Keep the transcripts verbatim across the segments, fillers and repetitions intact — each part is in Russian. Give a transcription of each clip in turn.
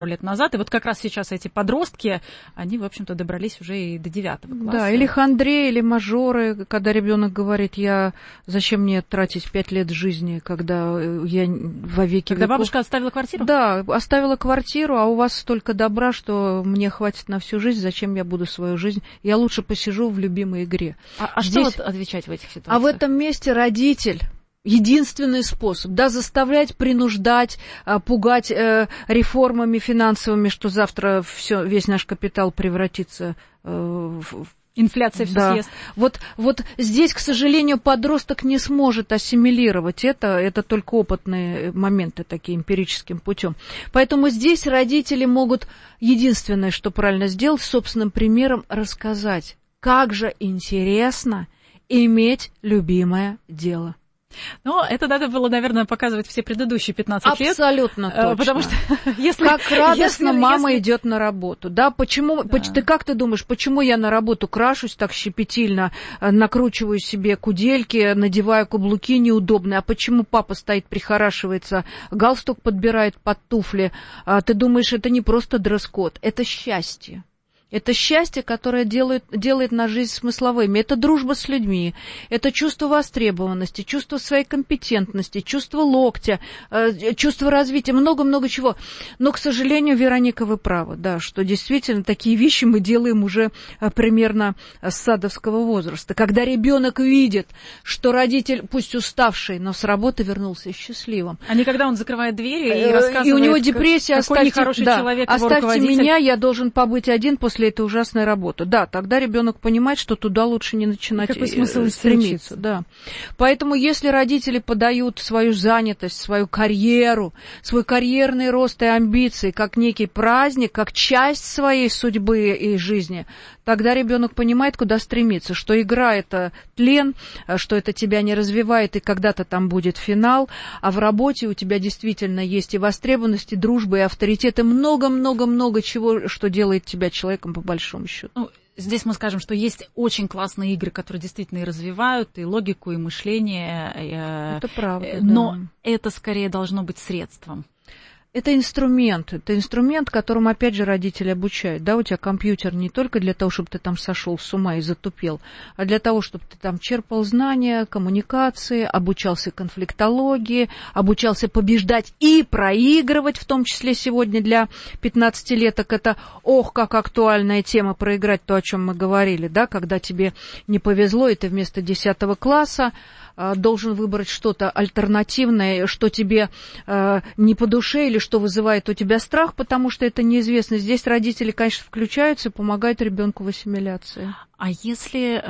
лет назад, и вот как раз сейчас эти подростки, они, в общем-то, добрались уже и до девятого класса. Да, или хандре, или мажоры, когда ребенок говорит, я зачем мне тратить пять лет жизни, когда я во веки Когда веков... бабушка оставила квартиру? Да, оставила квартиру, а у вас столько добра, что мне хватит на всю жизнь, зачем я буду свою жизнь, я лучше посижу в любимой игре. А, а Здесь... что вот отвечать в этих ситуациях? А в этом месте родитель... Единственный способ, да, заставлять, принуждать, пугать э, реформами финансовыми, что завтра всё, весь наш капитал превратится э, в... Инфляция все да. съест. Вот, вот здесь, к сожалению, подросток не сможет ассимилировать это, это только опытные моменты такие, эмпирическим путем. Поэтому здесь родители могут единственное, что правильно сделать, собственным примером рассказать, как же интересно иметь любимое дело. Но это надо было, наверное, показывать все предыдущие пятнадцать лет. Абсолютно точно. Потому что если... Как радостно если, мама если... идет на работу. Да, почему... Да. Ты как ты думаешь, почему я на работу крашусь так щепетильно, накручиваю себе кудельки, надеваю каблуки неудобные, а почему папа стоит, прихорашивается, галстук подбирает под туфли? Ты думаешь, это не просто дресс-код, это счастье. Это счастье, которое делает, делает нашу жизнь смысловыми. Это дружба с людьми, это чувство востребованности, чувство своей компетентности, чувство локтя, э, чувство развития, много-много чего. Но, к сожалению, Вероника, вы правы, да, что действительно такие вещи мы делаем уже э, примерно с садовского возраста. Когда ребенок видит, что родитель, пусть уставший, но с работы вернулся счастливым. А не когда он закрывает двери и рассказывает, и у него депрессия, как, какой нехороший да, человек, оставьте меня, я должен побыть один после этой ужасной работы. Да, тогда ребенок понимает, что туда лучше не начинать какой смысл стремиться. Да. Поэтому если родители подают свою занятость, свою карьеру, свой карьерный рост и амбиции как некий праздник, как часть своей судьбы и жизни, тогда ребенок понимает, куда стремиться, что игра — это тлен, что это тебя не развивает, и когда-то там будет финал, а в работе у тебя действительно есть и востребованность, и дружба, и авторитет, и много-много-много чего, что делает тебя человеком по большому счету. Ну, здесь мы скажем, что есть очень классные игры, которые действительно и развивают и логику, и мышление. Это правда, но да. Это скорее должно быть средством. Это инструмент, это инструмент, которым, опять же, родители обучают. Да, у тебя компьютер не только для того, чтобы ты там сошел с ума и затупел, а для того, чтобы ты там черпал знания, коммуникации, обучался конфликтологии, обучался побеждать и проигрывать, в том числе сегодня для пятнадцатилеток. Это, ох, как актуальная тема, проиграть то, о чем мы говорили, да, когда тебе не повезло, и ты вместо десятого класса должен выбрать что-то альтернативное, что тебе э, не по душе или что вызывает у тебя страх, потому что это неизвестно. Здесь родители, конечно, включаются и помогают ребенку в ассимиляции. А если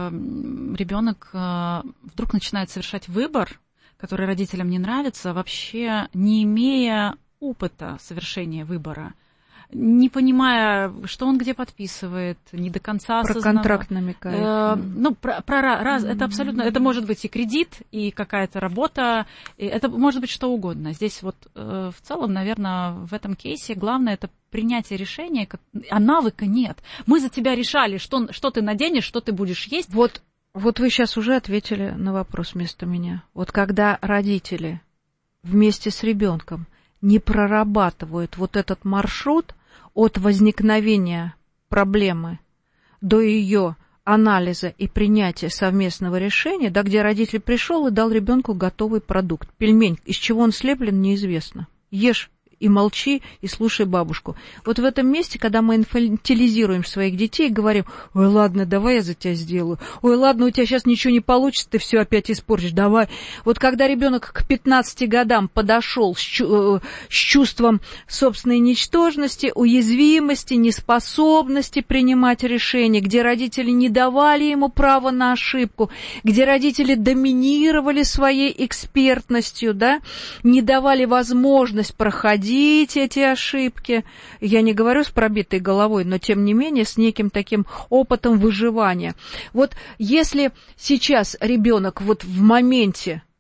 э, ребенок э, вдруг начинает совершать выбор, который родителям не нравится, вообще не имея опыта совершения выбора, не понимая, что он где подписывает, не до конца осознавая. Про контракт намекает. Э, ну, про, про раз, это абсолютно, это может быть и кредит, и какая-то работа, и это может быть что угодно. Здесь вот э, в целом, наверное, в этом кейсе главное это принятие решения, а навыка нет. Мы за тебя решали, что, что ты наденешь, что ты будешь есть. Вот, вот вы сейчас уже ответили на вопрос вместо меня. Вот когда родители вместе с ребенком не прорабатывают вот этот маршрут от возникновения проблемы до ее анализа и принятия совместного решения, да, где родитель пришел и дал ребенку готовый продукт. Пельмень, из чего он слеплен, неизвестно. Ешь и молчи, и слушай бабушку. Вот в этом месте, когда мы инфантилизируем своих детей и говорим: ой, ладно, давай я за тебя сделаю, ой, ладно, у тебя сейчас ничего не получится, ты все опять испортишь, давай. Вот когда ребенок к пятнадцати годам подошел с, чу- с чувством собственной ничтожности, уязвимости, неспособности принимать решения, где родители не давали ему права на ошибку, где родители доминировали своей экспертностью, да, не давали возможность проходить эти ошибки. Я не говорю с пробитой головой, но тем не менее с неким таким опытом выживания. Вот если сейчас ребенок вот в моменте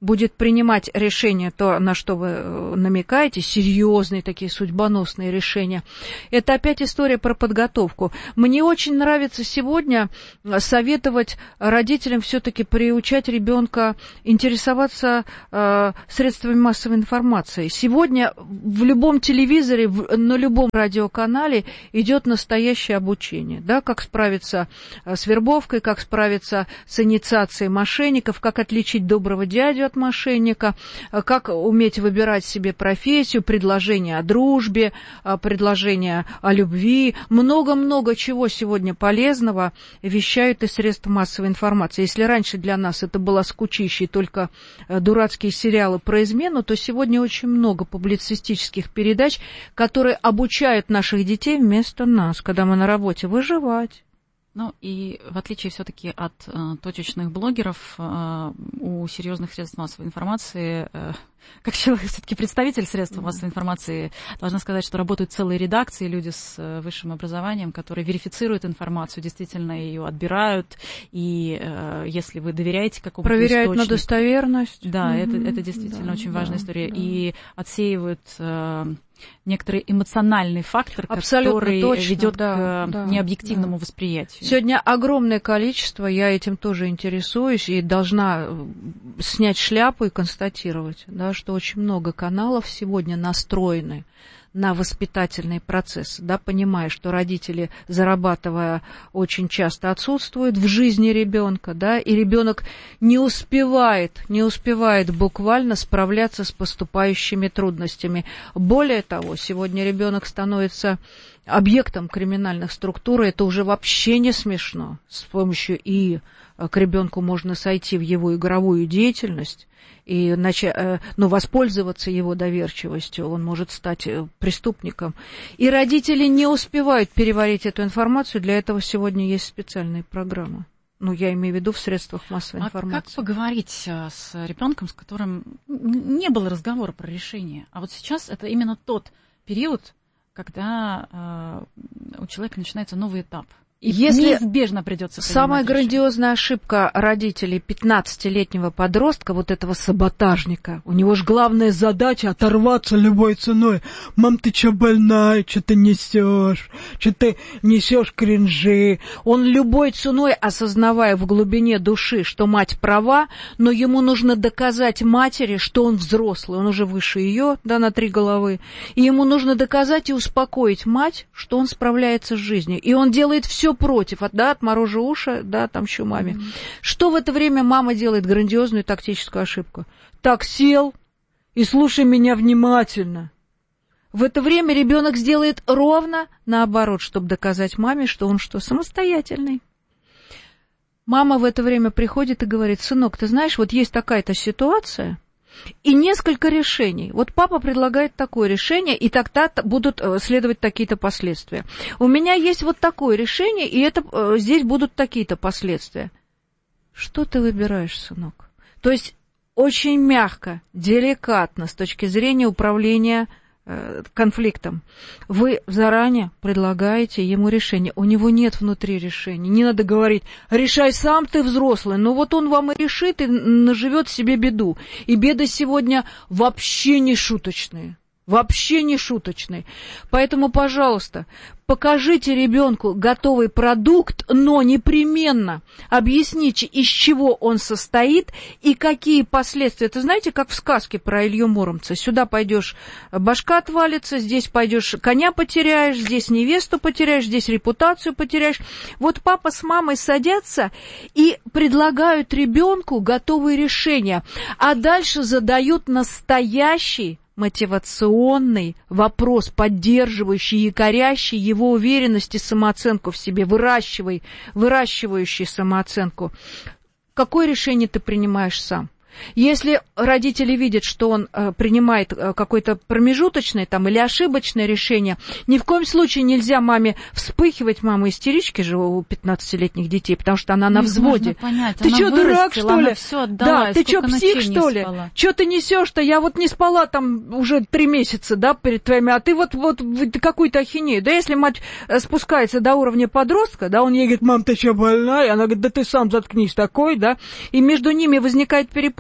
будет принимать решения, то, на что вы намекаете, серьезные такие судьбоносные решения, это опять история про подготовку. Мне очень нравится сегодня советовать родителям все-таки приучать ребенка интересоваться э, средствами массовой информации. Сегодня в любом телевизоре, в, на любом радиоканале идет настоящее обучение, да, как справиться с вербовкой, как справиться с инициацией мошенников, как отличить доброго дядю от мошенника, как уметь выбирать себе профессию, предложения о дружбе, предложения о любви. Много-много чего сегодня полезного вещают из средств массовой информации. Если раньше для нас это было скучище, только дурацкие сериалы про измену, то сегодня очень много публицистических передач, которые обучают наших детей вместо нас, когда мы на работе, выживать. Ну и в отличие все-таки от э, точечных блогеров, э, у серьезных средств массовой информации, э, как человек, все-таки представитель средств массовой информации, должна сказать, что работают целые редакции, люди с э, высшим образованием, которые верифицируют информацию, действительно ее отбирают, и э, если вы доверяете какому-то проверяют источнику, на достоверность. Да, mm-hmm. это, это действительно да, очень да, важная история, да. И отсеивают э, некоторый эмоциональный фактор, абсолютно который точно, ведет да, к да, необъективному да. восприятию. Сегодня огромное количество, я этим тоже интересуюсь и должна снять шляпу и констатировать, да, что очень много каналов сегодня настроены на воспитательные процессы, да, понимая, что родители, зарабатывая, очень часто отсутствуют в жизни ребенка, да, и ребенок не успевает, не успевает буквально справляться с поступающими трудностями. Более того, сегодня ребенок становится объектом криминальных структур, и это уже вообще не смешно. С помощью и к ребенку можно сойти в его игровую деятельность, и начать, ну, воспользоваться его доверчивостью, он может стать преступником. И родители не успевают переварить эту информацию, для этого сегодня есть специальные программы. Ну, я имею в виду в средствах массовой а информации. Как поговорить с ребенком, с которым не было разговора про решение? А вот сейчас это именно тот период, когда э, у человека начинается новый этап. И Если неизбежно придется принимать самая решение. грандиозная ошибка родителей пятнадцатилетнего подростка, вот этого саботажника, у него же главная задача оторваться любой ценой. Мам, ты что больная, что ты несешь, что ты несешь кринжи. Он любой ценой, осознавая в глубине души, что мать права, но ему нужно доказать матери, что он взрослый, он уже выше ее, да, на три головы, и ему нужно доказать и успокоить мать, что он справляется с жизнью. И он делает все против, да, отморожу уши, да, там еще маме. Mm-hmm. Что в это время мама делает? Грандиозную тактическую ошибку. Так, сел и слушай меня внимательно. В это время ребенок сделает ровно наоборот, чтобы доказать маме, что он что, самостоятельный. Мама в это время приходит и говорит: сынок, ты знаешь, вот есть такая-то ситуация, и несколько решений. Вот папа предлагает такое решение, и тогда будут следовать такие-то последствия. У меня есть вот такое решение, и это, здесь будут такие-то последствия. Что ты выбираешь, сынок? То есть очень мягко, деликатно с точки зрения управления конфликтом. Вы заранее предлагаете ему решение. У него нет внутри решения. Не надо говорить: решай сам, ты взрослый. Но вот он вам и решит, и наживет себе беду. И беды сегодня вообще не шуточные. Вообще не шуточные. Поэтому, пожалуйста, покажите ребенку готовый продукт, но непременно объясните, из чего он состоит и какие последствия. Это знаете, как в сказке про Илью Муромца. Сюда пойдешь, башка отвалится, здесь пойдешь, коня потеряешь, здесь невесту потеряешь, здесь репутацию потеряешь. Вот папа с мамой садятся и предлагают ребенку готовые решения, а дальше задают настоящий мотивационный вопрос, поддерживающий, якорящий его уверенность и самооценку в себе, выращивай, выращивающий самооценку. Какое решение ты принимаешь сам? Если родители видят, что он э, принимает э, какое-то промежуточное там, или ошибочное решение, ни в коем случае нельзя маме вспыхивать, мама истерички же у пятнадцатилетних детей, потому что она на Их взводе. Понять, ты что, дурак, что ли? Отдала, да, ты что, псих, что ли? Что ты несешь-то? Я вот не спала там уже три месяца, да, перед твоими, а ты вот, вот какую-то ахинею. Да если мать спускается до уровня подростка, да, он ей говорит: мам, ты что, больная? Она говорит: да ты сам заткнись такой, да, и между ними возникает перепад.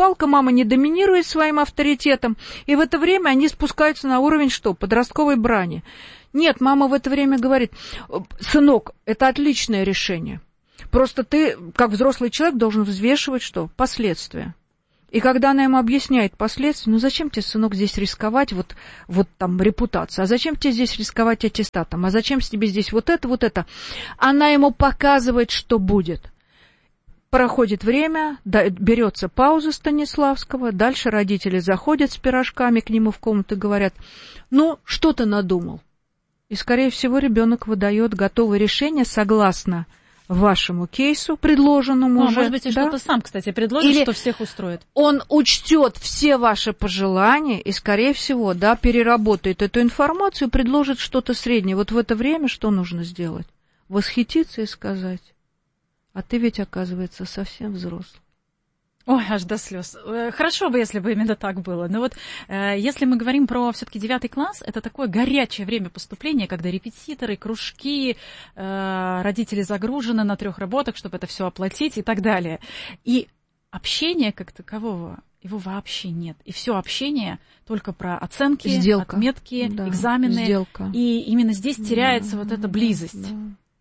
палка, мама не доминирует своим авторитетом, и в это время они спускаются на уровень что? Подростковой брани. Нет, мама в это время говорит: сынок, это отличное решение. Просто ты, как взрослый человек, должен взвешивать что? Последствия. И когда она ему объясняет последствия, ну зачем тебе, сынок, здесь рисковать, вот, вот там репутация, а зачем тебе здесь рисковать аттестатом, а зачем тебе здесь вот это, вот это, она ему показывает, что будет. Проходит время, да, берется пауза Станиславского, дальше родители заходят с пирожками к нему в комнату и говорят: ну, что ты надумал? И, скорее всего, ребенок выдает готовое решение согласно вашему кейсу, предложенному ну, уже. Может быть, и да? что-то сам, кстати, предложит, Или что всех устроит. Он учтет все ваши пожелания и, скорее всего, да, переработает эту информацию и предложит что-то среднее. Вот в это время что нужно сделать? Восхититься и сказать: а ты ведь, оказывается, совсем взрослый. Ой, аж до слез. Хорошо бы, если бы именно так было. Но вот э, если мы говорим про все-таки девятый класс, это такое горячее время поступления, когда репетиторы, кружки, э, родители загружены на трех работах, чтобы это все оплатить и так далее. И общения как такового, его вообще нет. И все общение только про оценки, сделка. Отметки, да, экзамены. Сделка. И именно здесь теряется да, вот эта близость. Да.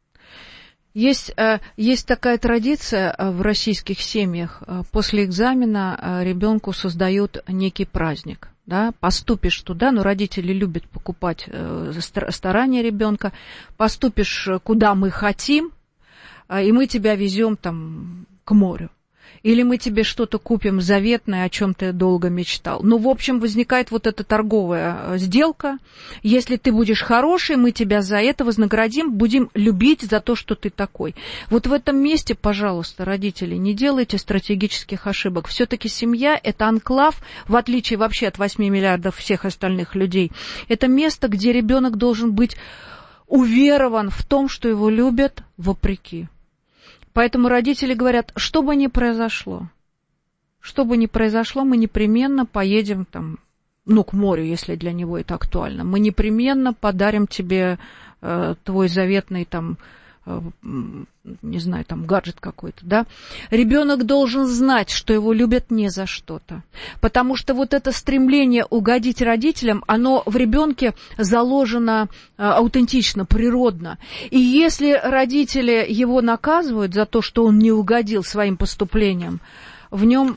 Есть, есть такая традиция в российских семьях. После экзамена ребенку создают некий праздник. Да? Поступишь туда, но родители любят покупать старания ребенка. Поступишь куда мы хотим, и мы тебя везем там к морю. Или мы тебе что-то купим заветное, о чем ты долго мечтал. Ну, в общем, возникает вот эта торговая сделка. Если ты будешь хороший, мы тебя за это вознаградим, будем любить за то, что ты такой. Вот в этом месте, пожалуйста, родители, не делайте стратегических ошибок. Все-таки семья – это анклав, в отличие вообще от восьми миллиардов всех остальных людей. Это место, где ребенок должен быть уверован в том, что его любят вопреки. Поэтому родители говорят: что бы ни произошло, что бы ни произошло, мы непременно поедем там, ну, к морю, если для него это актуально. Мы непременно подарим тебе э, твой заветный там, э, не знаю, там гаджет какой-то, да. Ребенок должен знать, что его любят не за что-то, потому что вот это стремление угодить родителям, оно в ребенке заложено э, аутентично, природно. И если родители его наказывают за то, что он не угодил своим поступлением, в нем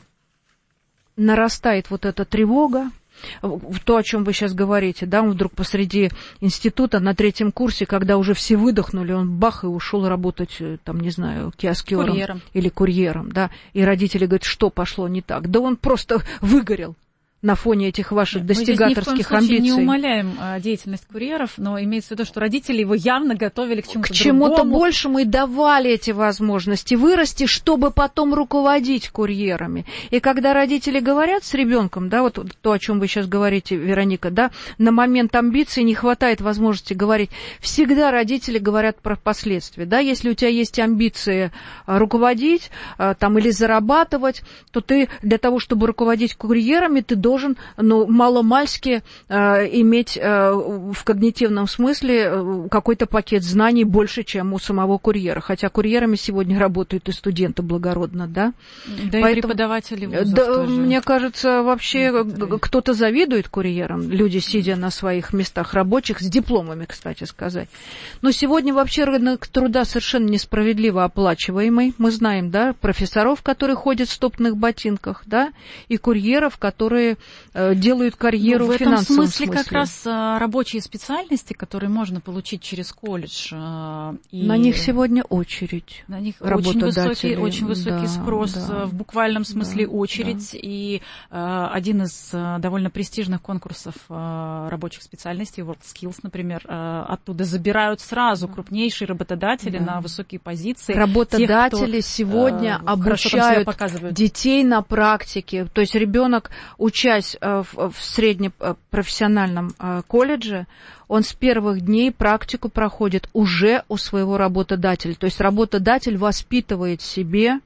нарастает вот эта тревога, то, о чем вы сейчас говорите, да, он вдруг посреди института на третьем курсе, когда уже все выдохнули, он бах и ушел работать, там, не знаю, киоскером курьером. Или курьером, да, и родители говорят: что пошло не так? Да он просто выгорел на фоне этих ваших Нет, достигаторских мы здесь ни в коем случае амбиций. не умаляем а, деятельность курьеров, но имеется в виду, что родители его явно готовили к чему-то К чему-то другому. большему и давали эти возможности вырасти, чтобы потом руководить курьерами. И когда родители говорят с ребенком, да, вот то, о чем вы сейчас говорите, Вероника, да, на момент амбиций не хватает возможности говорить. Всегда родители говорят про последствия, да, если у тебя есть амбиции руководить там, или зарабатывать, то ты для того, чтобы руководить курьерами, ты должен, ну, маломальски э, иметь э, в когнитивном смысле э, какой-то пакет знаний больше, чем у самого курьера. Хотя курьерами сегодня работают и студенты благородно, да? Да. Поэтому, и преподаватели вузов да, тоже. Мне кажется, вообще некоторые. Кто-то завидует курьерам, люди, сидя на своих местах рабочих, с дипломами, кстати сказать. Но сегодня вообще рынок труда совершенно несправедливо оплачиваемый. Мы знаем, да, профессоров, которые ходят в стопных ботинках, да, и курьеров, которые делают карьеру ну, в в финансовом смысле. В этом смысле как раз а, рабочие специальности, которые можно получить через колледж. А, и на них сегодня очередь. На них очень высокий, очень высокий да, спрос, да, в буквальном смысле да, очередь. Да. И а, один из а, довольно престижных конкурсов а, рабочих специальностей, WorldSkills, например, а, оттуда забирают сразу крупнейшие работодатели да. на высокие позиции. Работодатели тех, кто, сегодня а, обучают детей на практике. То есть ребенок, учась в среднепрофессиональном колледже, он с первых дней практику проходит уже у своего работодателя. То есть работодатель воспитывает себе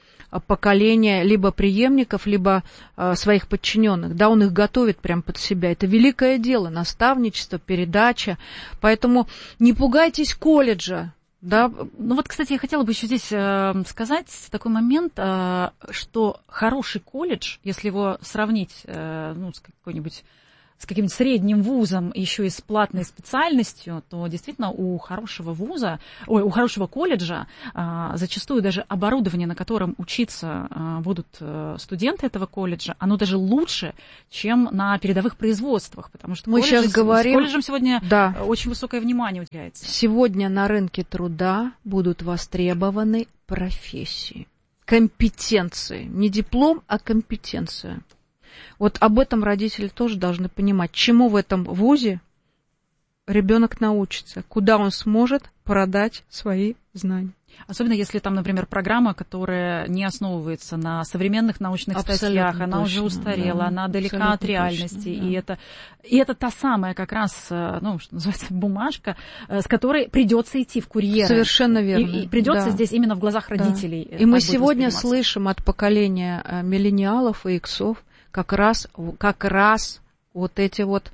поколение либо преемников, либо своих подчиненных. Да, он их готовит прямо под себя. Это великое дело, наставничество, передача. Поэтому не пугайтесь колледжа. Да. Ну вот, кстати, я хотела бы еще здесь э, сказать такой момент, э, что хороший колледж, если его сравнить э, ну, с какой-нибудь с каким-нибудь средним вузом, еще и с платной специальностью, то действительно у хорошего вуза, ой, у хорошего колледжа а, зачастую даже оборудование, на котором учиться а, будут а, студенты этого колледжа, оно даже лучше, чем на передовых производствах, потому что мы колледжи, сейчас говорим, с колледжем сегодня да. очень высокое внимание уделяется. Сегодня на рынке труда будут востребованы профессии, компетенции, не диплом, а компетенция. Вот об этом родители тоже должны понимать, чему в этом вузе ребенок научится, куда он сможет продать свои знания. Особенно если там, например, программа, которая не основывается на современных научных абсолютно статьях, она точно, уже устарела, да, она далека от реальности. Точно, да. и, это, и это та самая как раз, ну, что называется, бумажка, с которой придется идти в курьеры. Совершенно верно. И, и придется да. здесь именно в глазах родителей. Да. И мы сегодня слышим от поколения миллениалов и иксов как раз, как раз вот эти вот...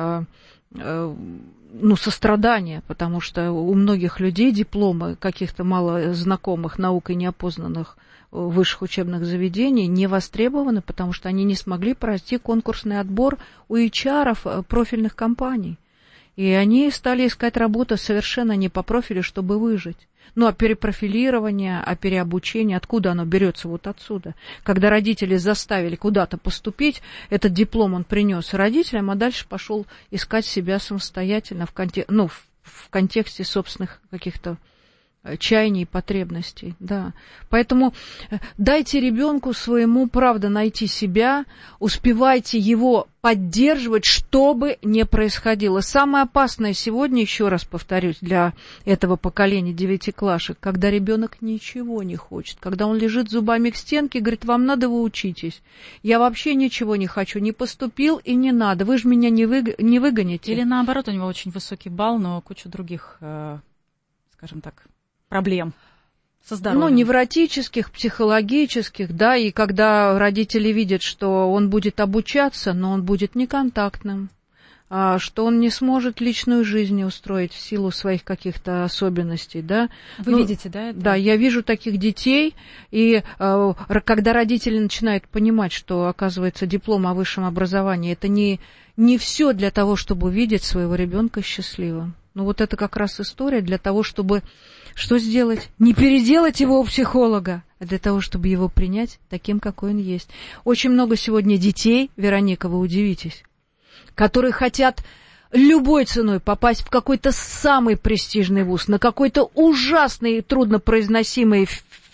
ну, сострадание, потому что у многих людей дипломы каких-то мало знакомых наукой неопознанных высших учебных заведений не востребованы, потому что они не смогли пройти конкурсный отбор у эйч ар-ов профильных компаний. И они стали искать работу совершенно не по профилю, чтобы выжить. Ну, а перепрофилирование, а переобучение, откуда оно берется? Вот отсюда. Когда родители заставили куда-то поступить, этот диплом он принес родителям, а дальше пошел искать себя самостоятельно в, конте- ну, в, в контексте собственных каких-то чаяний и потребностей, да. Поэтому дайте ребенку своему, правда, найти себя, успевайте его поддерживать, что бы ни происходило. Самое опасное сегодня, еще раз повторюсь, для этого поколения девятиклашек, когда ребенок ничего не хочет, когда он лежит зубами к стенке и говорит: вам надо, вы учитесь. Я вообще ничего не хочу, не поступил и не надо, вы же меня не, вы... не выгоните. Или наоборот, у него очень высокий балл, но куча других, э, скажем так, проблем со здоровьем. Ну, невротических, психологических, да, и когда родители видят, что он будет обучаться, но он будет неконтактным, что он не сможет личную жизнь устроить в силу своих каких-то особенностей, да. Вы ну, видите, да? Это? Да, я вижу таких детей, и э, когда родители начинают понимать, что, оказывается, диплом о высшем образовании — это не, не все для того, чтобы увидеть своего ребенка счастливым. Ну, вот это как раз история для того, чтобы что сделать? Не переделать его у психолога, а для того, чтобы его принять таким, какой он есть. Очень много сегодня детей, Вероника, вы удивитесь, которые хотят любой ценой попасть в какой-то самый престижный вуз, на какой-то ужасный и труднопроизносимый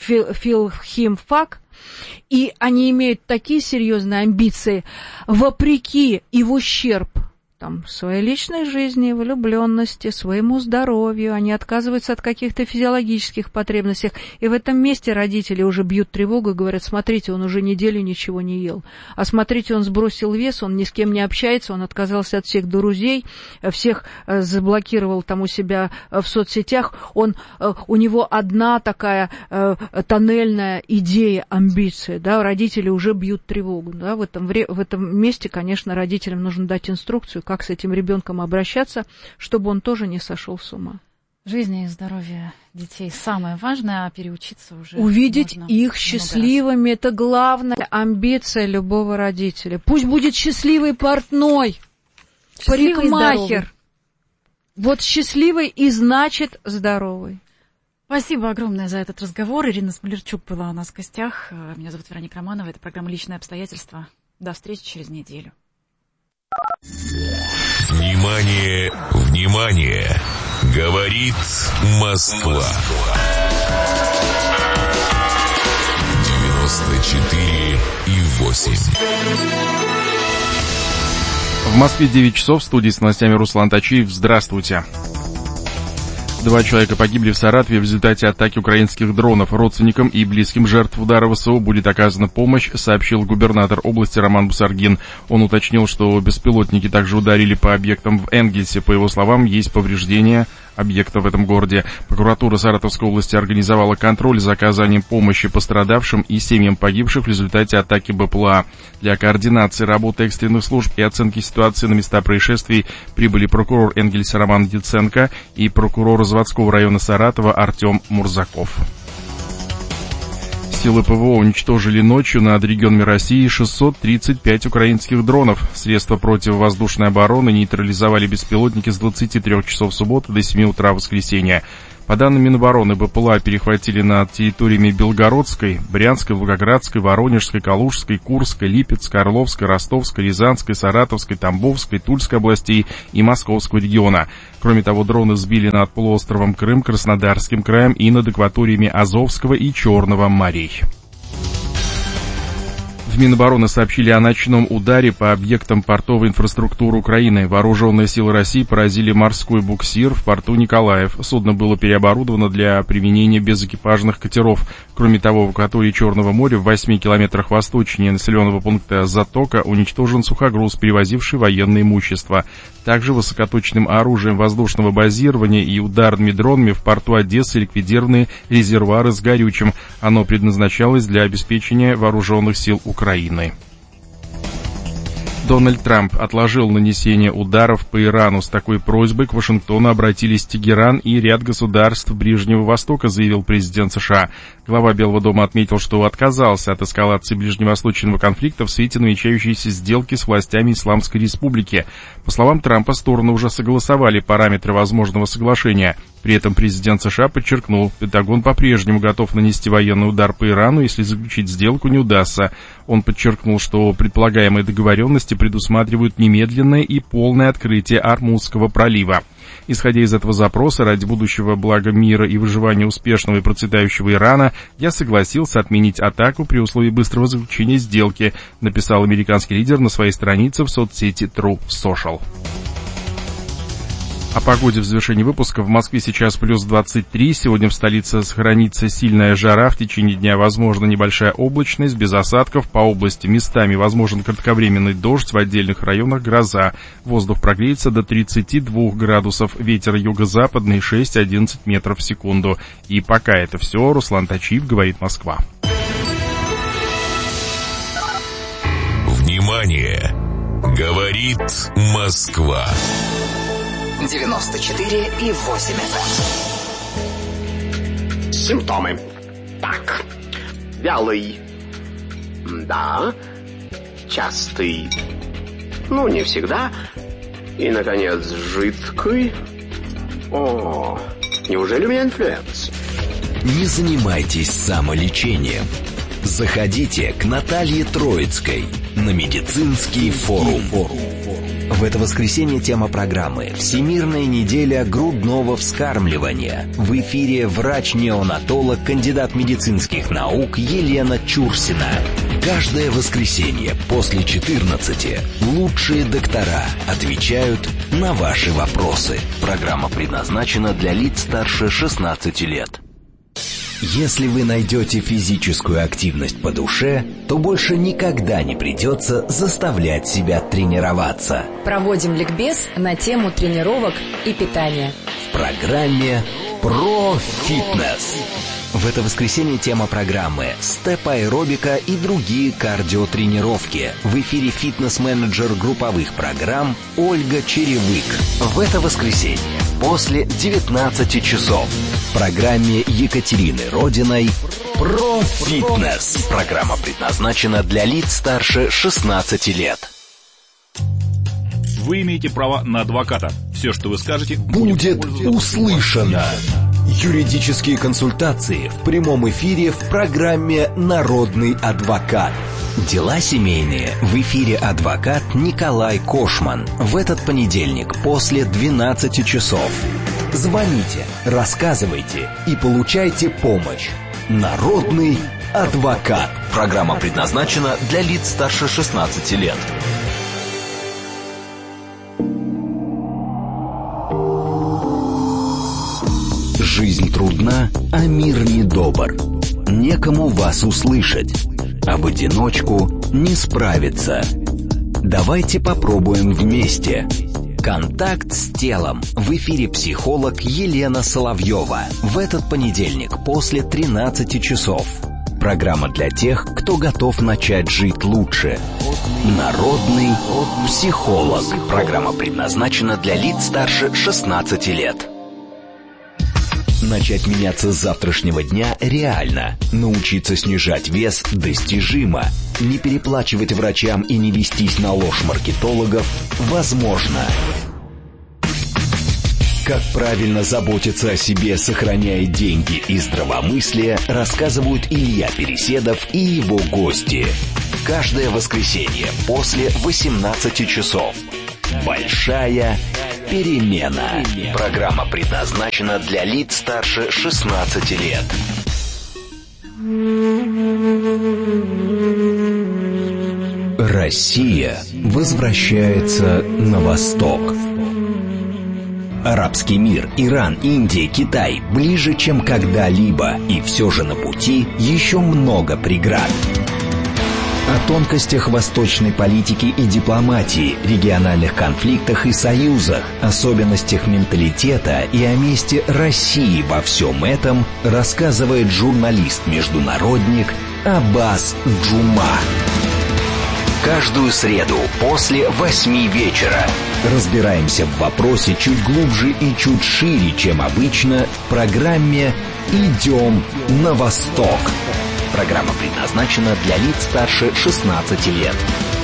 филхимфак, и они имеют такие серьезные амбиции, вопреки и в ущерб там, своей личной жизни, влюбленности, своему здоровью, они отказываются от каких-то физиологических потребностей. И в этом месте родители уже бьют тревогу и говорят: смотрите, он уже неделю ничего не ел. А смотрите, он сбросил вес, он ни с кем не общается, он отказался от всех друзей, всех заблокировал там у себя в соцсетях. Он, у него одна такая тоннельная идея, амбиция. Да? Родители уже бьют тревогу. Да? В этом, в этом месте, конечно, родителям нужно дать инструкцию, как с этим ребенком обращаться, чтобы он тоже не сошел с ума. Жизнь и здоровье детей самое важное, а переучиться уже увидеть их счастливыми — это главная амбиция любого родителя. Пусть будет счастливый портной, счастливый парикмахер. Вот счастливый и значит здоровый. Спасибо огромное за этот разговор. Ирина Смолерчук была у нас в гостях. Меня зовут Вероника Романова. Это программа «Личные обстоятельства». До встречи через неделю. Внимание, внимание! Говорит Москва. девяносто четыре и восемь. В Москве девять часов. В студии с новостями Руслан Тачиев. Здравствуйте. Два человека погибли в Саратове в результате атаки украинских дронов. Родственникам и близким жертв удара ВСУ будет оказана помощь, сообщил губернатор области Роман Бусаргин. Он уточнил, что беспилотники также ударили по объектам в Энгельсе. По его словам, есть повреждения объекта в этом городе. Прокуратура Саратовской области организовала контроль за оказанием помощи пострадавшим и семьям погибших в результате атаки БПЛА. Для координации работы экстренных служб и оценки ситуации на места происшествий прибыли прокурор Энгельс Роман Яценко и прокурор заводского района Саратова Артем Мурзаков. Силы ПВО уничтожили ночью над регионами России шестьсот тридцать пять украинских дронов. Средства противовоздушной обороны нейтрализовали беспилотники с двадцати трёх часов субботы до семи утра воскресенья. По данным Минобороны, БПЛА перехватили над территориями Белгородской, Брянской, Волгоградской, Воронежской, Калужской, Курской, Липецкой, Орловской, Ростовской, Рязанской, Саратовской, Тамбовской, Тульской областей и Московского региона. Кроме того, дроны сбили над полуостровом Крым, Краснодарским краем и над акваториями Азовского и Черного морей. В Минобороны сообщили о ночном ударе по объектам портовой инфраструктуры Украины. Вооруженные силы России поразили морской буксир в порту Николаев. Судно было переоборудовано для применения безэкипажных катеров. Кроме того, в акватории Черного моря в восьми километрах восточнее населенного пункта Затока уничтожен сухогруз, перевозивший военное имущество. Также высокоточным оружием воздушного базирования и ударными дронами в порту Одессы ликвидированы резервуары с горючим. Оно предназначалось для обеспечения вооруженных сил Украины. Украины. Дональд Трамп отложил нанесение ударов по Ирану. С такой просьбой к Вашингтону обратились Тегеран и ряд государств Ближнего Востока, заявил президент США. Глава Белого дома отметил, что отказался от эскалации ближневосточного конфликта в свете намечающейся сделки с властями Исламской Республики. По словам Трампа, стороны уже согласовали параметры возможного соглашения. При этом президент США подчеркнул, Пентагон по-прежнему готов нанести военный удар по Ирану, если заключить сделку не удастся. Он подчеркнул, что предполагаемые договоренности предусматривают немедленное и полное открытие Ормузского пролива. Исходя из этого запроса, ради будущего блага мира и выживания успешного и процветающего Ирана, я согласился отменить атаку при условии быстрого заключения сделки, написал американский лидер на своей странице в соцсети True Social. О погоде в завершении выпуска. В Москве сейчас плюс двадцать три. Сегодня в столице сохранится сильная жара. В течение дня возможна небольшая облачность, без осадков. По области местами возможен кратковременный дождь, в отдельных районах гроза. Воздух прогреется до тридцати двух градусов. Ветер юго-западный шесть-одиннадцать метров в секунду. И пока это все. Руслан Тачиев, говорит Москва. Внимание! Говорит Москва. девяносто четыре и восемь эф эм. Симптомы. Так. Вялый. Да. Частый. Ну, не всегда. И, наконец, жидкий. О, неужели у меня инфлюенс? Не занимайтесь самолечением. Заходите к Наталье Троицкой на медицинский форум. В это воскресенье тема программы «Всемирная неделя грудного вскармливания». В эфире врач-неонатолог, кандидат медицинских наук Елена Чурсина. Каждое воскресенье после четырнадцати лучшие доктора отвечают на ваши вопросы. Программа предназначена для лиц старше шестнадцати лет. Если вы найдете физическую активность по душе, то больше никогда не придется заставлять себя тренироваться. Проводим ликбез на тему тренировок и питания. В программе «Про фитнес». В это воскресенье тема программы «Степ-аэробика и другие кардиотренировки». В эфире фитнес-менеджер групповых программ Ольга Черевык. В это воскресенье после девятнадцати часов в программе Екатерины Родиной «Про фитнес». Программа предназначена для лиц старше шестнадцати лет. Вы имеете право на адвоката. Все, что вы скажете, будет услышано. Юридические консультации в прямом эфире в программе «Народный адвокат». Дела семейные в эфире адвокат Николай Кошман. В этот понедельник после двенадцати часов. Звоните, рассказывайте и получайте помощь. Народный адвокат. Программа предназначена для лиц старше шестнадцати лет. Жизнь трудна, а мир недобр. Некому вас услышать, а в одиночку не справиться. Давайте попробуем вместе. Контакт с телом. В эфире психолог Елена Соловьева. В этот понедельник после тринадцати часов. Программа для тех, кто готов начать жить лучше. Народный психолог. Программа предназначена для лиц старше шестнадцати лет. Начать меняться с завтрашнего дня реально. Научиться снижать вес достижимо. Не переплачивать врачам и не вестись на ложь маркетологов возможно. Как правильно заботиться о себе, сохраняя деньги и здравомыслие, рассказывают Илья Переседов и его гости. Каждое воскресенье после восемнадцати часов. Большая перемена. Программа предназначена для лиц старше шестнадцати лет. Россия возвращается на восток. Арабский мир, Иран, Индия, Китай ближе, чем когда-либо, и все же на пути еще много преград. О тонкостях восточной политики и дипломатии, региональных конфликтах и союзах, особенностях менталитета и о месте России во всем этом рассказывает журналист-международник Аббас Джума. Каждую среду после восьми вечера разбираемся в вопросе чуть глубже и чуть шире, чем обычно, в программе «Идем на восток». Программа предназначена для лиц старше шестнадцати лет.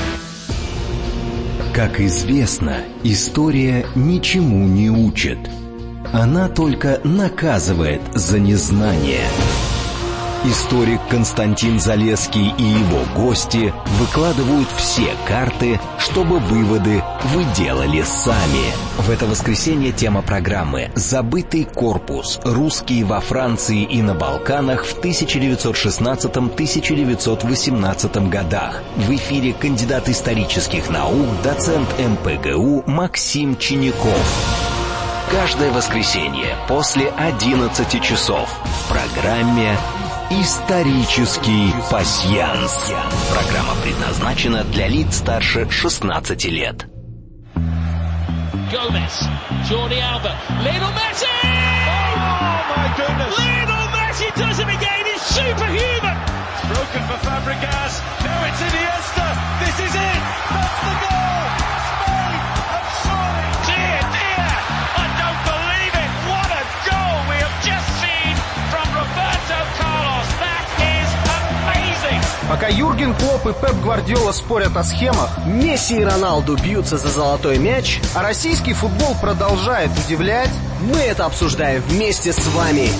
Как известно, история ничему не учит. Она только наказывает за незнание. Историк Константин Залесский и его гости выкладывают все карты, чтобы выводы вы делали сами. В это воскресенье тема программы «Забытый корпус. Русские во Франции и на Балканах в тысяча девятьсот шестнадцатом — тысяча девятьсот восемнадцатом годах». В эфире кандидат исторических наук, доцент эм пэ гэ у Максим Чиняков. Каждое воскресенье после одиннадцати часов в программе «Исторический пасьянс». Программа предназначена для лиц старше шестнадцати лет. Gomez, Jordi Alba, Lionel Messi! Oh my goodness! Lionel Messi does it again, he's superhuman! It's broken for Fabregas, now it's Iniesta, this is it, that's the goal! Spain have scored! Dear, dear, I don't believe it, what a goal we have just seen from Roberto Carlos, that is amazing! Пока Юрген Клопп и Пеп Гвардиола спорят о схемах, Месси и Роналду бьются за золотой мяч, а российский футбол продолжает удивлять, мы это обсуждаем вместе с вами.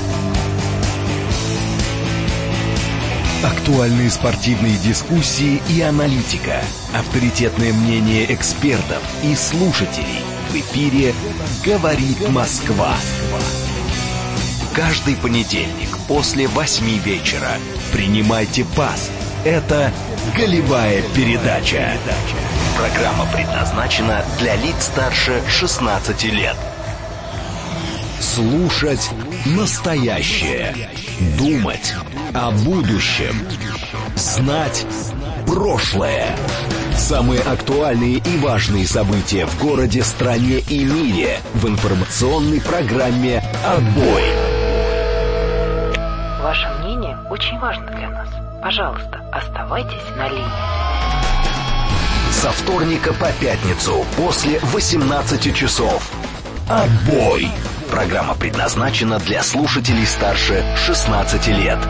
Актуальные спортивные дискуссии и аналитика, авторитетное мнение экспертов и слушателей. В эфире «Говорит Москва». Каждый понедельник после восьми вечера принимайте пас. Это голевая передача. Программа предназначена для лиц старше шестнадцати лет. Слушать настоящее. Думать о будущем. Знать прошлое. Самые актуальные и важные события в городе, стране и мире в информационной программе «Отбой». Ваше мнение очень важно для нас. Пожалуйста, оставайтесь на линии. Со вторника по пятницу после восемнадцати часов. «Отбой». Программа предназначена для слушателей старше шестнадцати лет.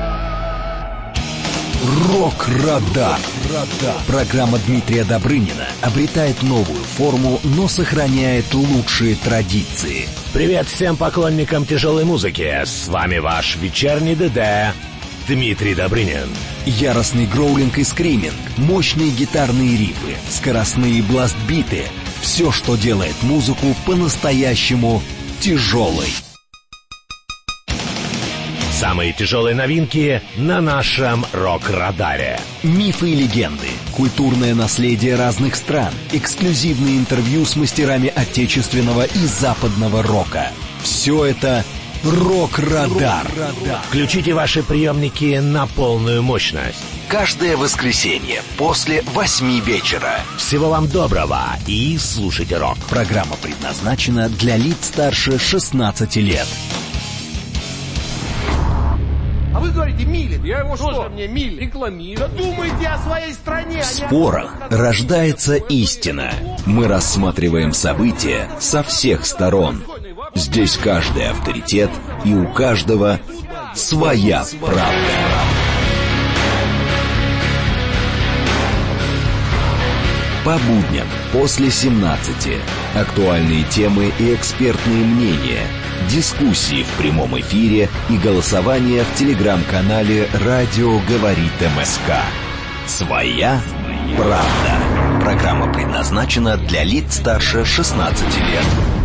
Рок-радар. Программа Дмитрия Добрынина обретает новую форму, но сохраняет лучшие традиции. Привет всем поклонникам тяжелой музыки. С вами ваш вечерний ДД Дмитрий Добрынин. Яростный гроулинг и скриминг, мощные гитарные рифы, скоростные бластбиты. Все, что делает музыку по-настоящему тяжелой. Самые тяжелые новинки на нашем рок-радаре. Мифы и легенды, культурное наследие разных стран, эксклюзивные интервью с мастерами отечественного и западного рока. Все это Рок-Радар. Включите ваши приемники на полную мощность. Каждое воскресенье после восьми вечера. Всего вам доброго и слушайте рок. Программа предназначена для лиц старше шестнадцати лет. А вы говорите, Милин. Я его что? Что мне Милин? Рекламирую. Да думайте о своей стране. В спорах рождается истина. Мы рассматриваем события со всех сторон. Здесь каждый авторитет, и у каждого своя правда. По будням после семнадцати. Актуальные темы и экспертные мнения. Дискуссии в прямом эфире и голосование в телеграм-канале «Радио говорит МСК». Своя правда. Программа предназначена для лиц старше шестнадцати лет.